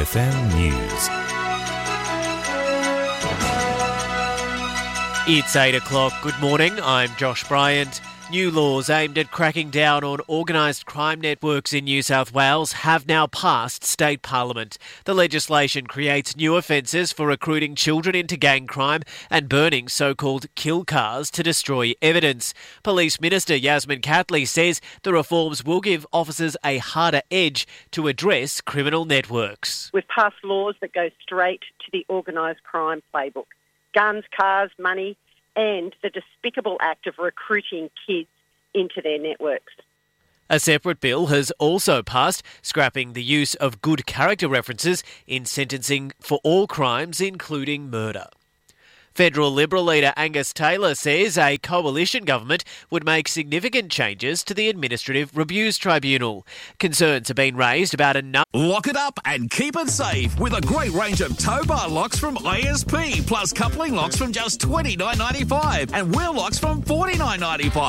SAFM News. It's 8 o'clock. Good morning. I'm Josh Bryant. New laws aimed at cracking down on organised crime networks in New South Wales have now passed state parliament. The legislation creates new offences for recruiting children into gang crime and burning so-called kill cars to destroy evidence. Police Minister Yasmin Catley says the reforms will give officers a harder edge to address criminal networks. We've passed laws that go straight to the organised crime playbook. Guns, cars, money, and the despicable act of recruiting kids into their networks. A separate bill has also passed, scrapping the use of good character references in sentencing for all crimes, including murder. Federal Liberal leader Angus Taylor says a coalition government would make significant changes to the Administrative Reviews Tribunal. Concerns have been raised about a number. Lock it up and keep it safe with a great range of tow bar locks from ISP, plus coupling locks from just $29.95 and wheel locks from $49.95.